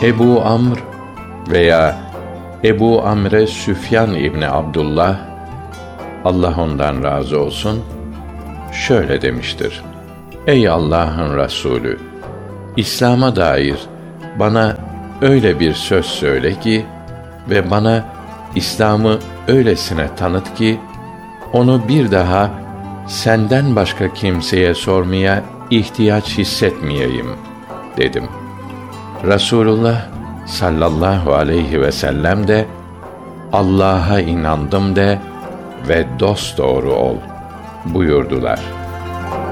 Ebu Amr veya Ebu Amre Süfyan İbni Abdullah, Allah ondan razı olsun, şöyle demiştir: Ey Allah'ın Resulü! İslam'a dair bana öyle bir söz söyle ki ve bana İslam'ı öylesine tanıt ki, onu bir daha senden başka kimseye sormaya ihtiyaç hissetmeyeyim, dedim. Resulullah sallallahu aleyhi ve sellem de, Allah'a inandım de ve dosdoğru ol buyurdular.